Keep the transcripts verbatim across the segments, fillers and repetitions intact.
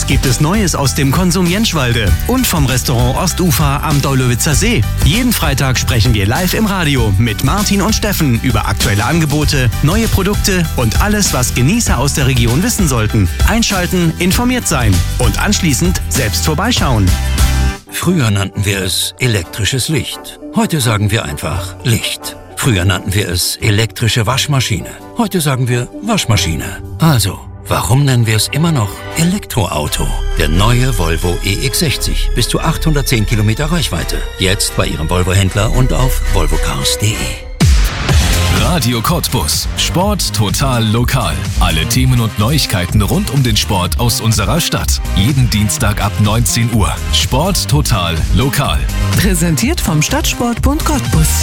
gibt es Neues aus dem Konsum Jentschwalde und vom Restaurant Ostufer am Daulowitzer See. Jeden Freitag sprechen wir live im Radio mit Martin und Steffen über aktuelle Angebote, neue Produkte und alles, was Genießer aus der Region wissen sollten. Einschalten, informiert sein und anschließend selbst vorbeischauen. Früher nannten wir es elektrisches Licht. Heute sagen wir einfach Licht. Früher nannten wir es elektrische Waschmaschine. Heute sagen wir Waschmaschine. Also, warum nennen wir es immer noch Elektroauto? Der neue Volvo E X sechzig. Bis zu achthundertzehn Kilometer Reichweite. Jetzt bei Ihrem Volvo-Händler und auf volvocars punkt de. Radio Cottbus. Sport total lokal. Alle Themen und Neuigkeiten rund um den Sport aus unserer Stadt. Jeden Dienstag ab neunzehn Uhr. Sport total lokal. Präsentiert vom Stadtsportbund Cottbus.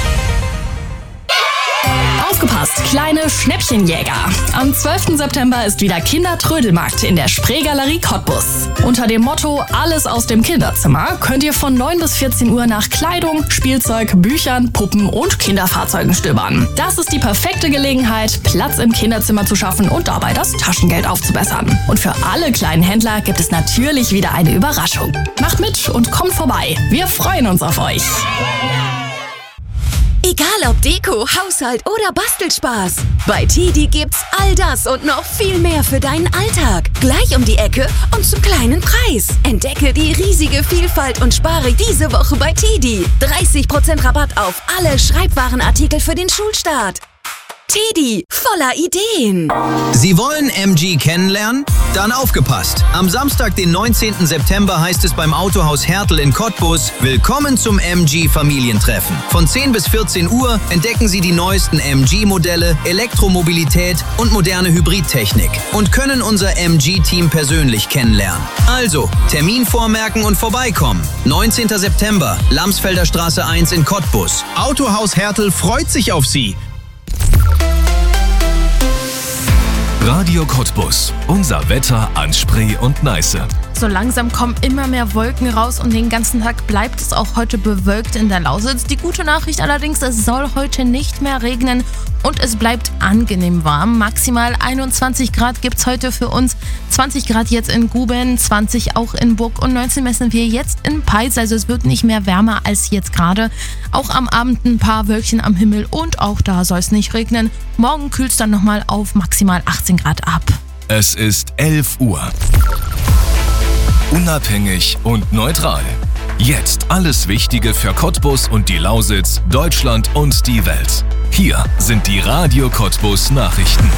Aufgepasst, kleine Schnäppchenjäger. Am zwölften September ist wieder Kindertrödelmarkt in der Spreegalerie Cottbus. Unter dem Motto Alles aus dem Kinderzimmer könnt ihr von neun bis vierzehn Uhr nach Kleidung, Spielzeug, Büchern, Puppen und Kinderfahrzeugen stöbern. Das ist die perfekte Gelegenheit, Platz im Kinderzimmer zu schaffen und dabei das Taschengeld aufzubessern. Und für alle kleinen Händler gibt es natürlich wieder eine Überraschung. Macht mit und kommt vorbei. Wir freuen uns auf euch. Egal ob Deko, Haushalt oder Bastelspaß. Bei Tidi gibt's all das und noch viel mehr für deinen Alltag. Gleich um die Ecke und zum kleinen Preis. Entdecke die riesige Vielfalt und spare diese Woche bei Tidi. dreißig Prozent Rabatt auf alle Schreibwarenartikel für den Schulstart. Tidi, voller Ideen. Sie wollen M G kennenlernen? Dann aufgepasst! Am Samstag, den neunzehnten September, heißt es beim Autohaus Hertel in Cottbus: Willkommen zum M G Familientreffen. Von zehn bis vierzehn Uhr entdecken Sie die neuesten M G-Modelle, Elektromobilität und moderne Hybridtechnik und können unser M G-Team persönlich kennenlernen. Also, Termin vormerken und vorbeikommen. neunzehnten September, Lamsfelder Straße eins in Cottbus. Autohaus Hertel freut sich auf Sie. Radio Cottbus. Unser Wetter an Spree und Neiße. So langsam kommen immer mehr Wolken raus und den ganzen Tag bleibt es auch heute bewölkt in der Lausitz. Die gute Nachricht allerdings, es soll heute nicht mehr regnen und es bleibt angenehm warm. Maximal einundzwanzig Grad gibt es heute für uns, zwanzig Grad jetzt in Guben, zwanzig auch in Burg und neunzehn messen wir jetzt in Peitz. Also es wird nicht mehr wärmer als jetzt gerade. Auch am Abend ein paar Wölkchen am Himmel und auch da soll es nicht regnen. Morgen kühlt es dann nochmal auf maximal achtzehn Grad ab. Es ist elf Uhr. Unabhängig und neutral. Jetzt alles Wichtige für Cottbus und die Lausitz, Deutschland und die Welt. Hier sind die Radio Cottbus Nachrichten.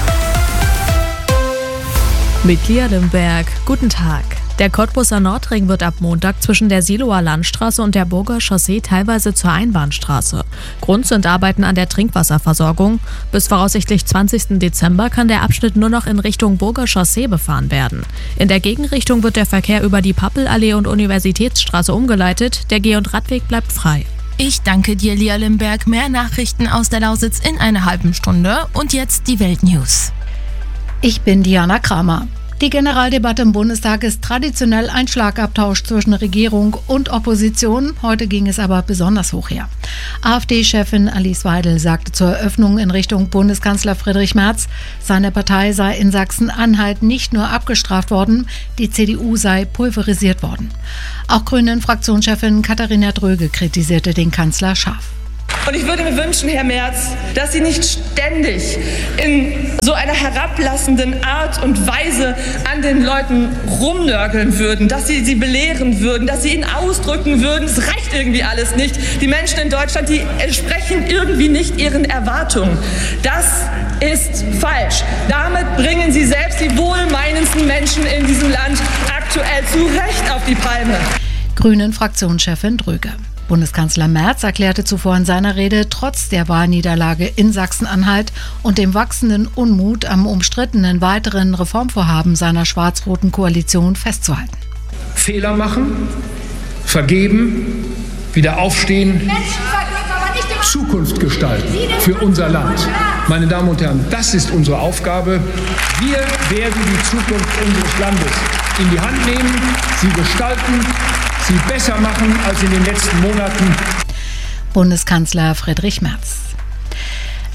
Mit Lia Limberg. Guten Tag. Der Cottbuser Nordring wird ab Montag zwischen der Siloer Landstraße und der Burger Chaussee teilweise zur Einbahnstraße. Grund sind Arbeiten an der Trinkwasserversorgung. Bis voraussichtlich zwanzigsten Dezember kann der Abschnitt nur noch in Richtung Burger Chaussee befahren werden. In der Gegenrichtung wird der Verkehr über die Pappelallee und Universitätsstraße umgeleitet. Der Geh- und Radweg bleibt frei. Ich danke dir, Lia Limberg. Mehr Nachrichten aus der Lausitz in einer halben Stunde. Und jetzt die Weltnews. Ich bin Diana Kramer. Die Generaldebatte im Bundestag ist traditionell ein Schlagabtausch zwischen Regierung und Opposition. Heute ging es aber besonders hoch her. AfD-Chefin Alice Weidel sagte zur Eröffnung in Richtung Bundeskanzler Friedrich Merz, seine Partei sei in Sachsen-Anhalt nicht nur abgestraft worden, die C D U sei pulverisiert worden. Auch Grünen-Fraktionschefin Katharina Dröge kritisierte den Kanzler scharf. Und ich würde mir wünschen, Herr Merz, dass Sie nicht ständig in so einer herablassenden Art und Weise an den Leuten rumnörgeln würden, dass Sie sie belehren würden, dass Sie ihnen ausdrücken würden, es reicht irgendwie alles nicht. Die Menschen in Deutschland, die entsprechen irgendwie nicht ihren Erwartungen. Das ist falsch. Damit bringen Sie selbst die wohlmeinendsten Menschen in diesem Land aktuell zu Recht auf die Palme. Grünen-Fraktionschefin Dröge. Bundeskanzler Merz erklärte zuvor in seiner Rede, trotz der Wahlniederlage in Sachsen-Anhalt und dem wachsenden Unmut am umstrittenen weiteren Reformvorhaben seiner schwarz-roten Koalition festzuhalten. Fehler machen, vergeben, wieder aufstehen, Zukunft gestalten für unser Land. Meine Damen und Herren, das ist unsere Aufgabe. Wir werden die Zukunft unseres Landes in die Hand nehmen, sie gestalten, sie besser machen als in den letzten Monaten. Bundeskanzler Friedrich Merz.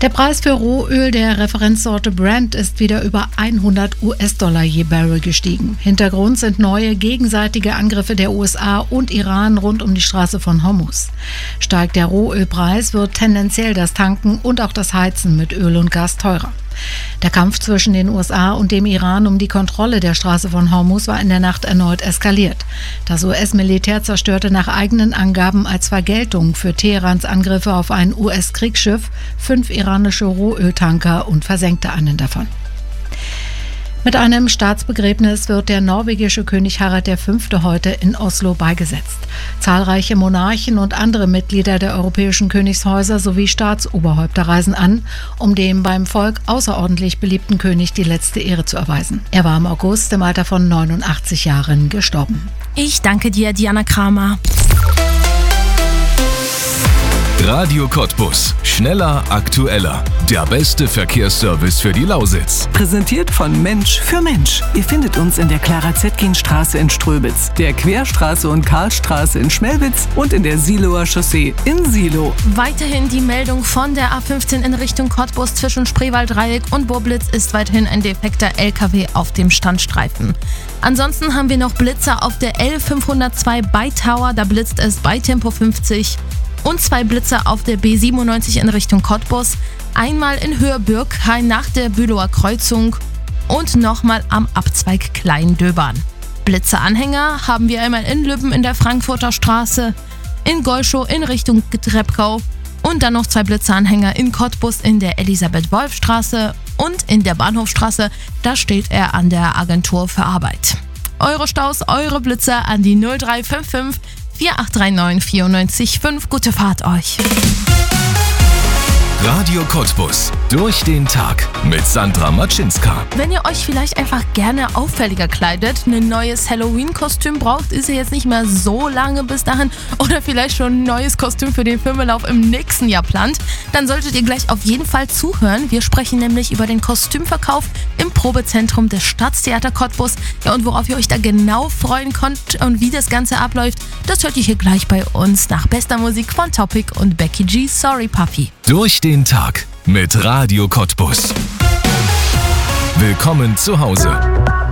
Der Preis für Rohöl der Referenzsorte Brent ist wieder über hundert US-Dollar je Barrel gestiegen. Hintergrund sind neue gegenseitige Angriffe der U S A und Iran rund um die Straße von Hormuz. Steigt der Rohölpreis, wird tendenziell das Tanken und auch das Heizen mit Öl und Gas teurer. Der Kampf zwischen den U S A und dem Iran um die Kontrolle der Straße von Hormuz war in der Nacht erneut eskaliert. Das U S-Militär zerstörte nach eigenen Angaben als Vergeltung für Teherans Angriffe auf ein U S-Kriegsschiff fünf iranische Rohöltanker und versenkte einen davon. Mit einem Staatsbegräbnis wird der norwegische König Harald der Fünfte heute in Oslo beigesetzt. Zahlreiche Monarchen und andere Mitglieder der europäischen Königshäuser sowie Staatsoberhäupter reisen an, um dem beim Volk außerordentlich beliebten König die letzte Ehre zu erweisen. Er war im August im Alter von neunundachtzig Jahren gestorben. Ich danke dir, Diana Kramer. Radio Cottbus. Schneller, aktueller. Der beste Verkehrsservice für die Lausitz. Präsentiert von Mensch für Mensch. Ihr findet uns in der Clara-Zetkin-Straße in Ströbitz, der Querstraße und Karlstraße in Schmelwitz und in der Siloer Chaussee in Silo. Weiterhin die Meldung von der A fünfzehn in Richtung Cottbus zwischen Spreewald-Dreieck und Burblitz ist weiterhin ein defekter L K W auf dem Standstreifen. Ansonsten haben wir noch Blitzer auf der L fünfhundertzwei bei Tower, da blitzt es bei Tempo fünfzig. Und zwei Blitzer auf der B siebenundneunzig in Richtung Cottbus, einmal in Höhe Bürkhain nach der Bülower Kreuzung und nochmal am Abzweig Kleindöbern. Blitzeranhänger haben wir einmal in Lübben in der Frankfurter Straße, in Golschow in Richtung Treppkau und dann noch zwei Blitzeranhänger in Cottbus in der Elisabeth-Wolf-Straße und in der Bahnhofstraße, da steht er an der Agentur für Arbeit. Eure Staus, eure Blitzer an die null drei fünf fünf vier acht drei neun vier neun fünf. Gute Fahrt euch. Radio Cottbus. Durch den Tag mit Sandra Matschinska. Wenn ihr euch vielleicht einfach gerne auffälliger kleidet, ein neues Halloween-Kostüm braucht, ist ja jetzt nicht mehr so lange bis dahin oder vielleicht schon ein neues Kostüm für den Firmenlauf im nächsten Jahr plant, dann solltet ihr gleich auf jeden Fall zuhören. Wir sprechen nämlich über den Kostümverkauf im Probezentrum des Staatstheater Cottbus. Ja, und worauf ihr euch da genau freuen könnt und wie das Ganze abläuft, das hört ihr hier gleich bei uns nach bester Musik von Topic und Becky G. Sorry Puppy. Durch den Tag mit Radio Cottbus. Willkommen zu Hause.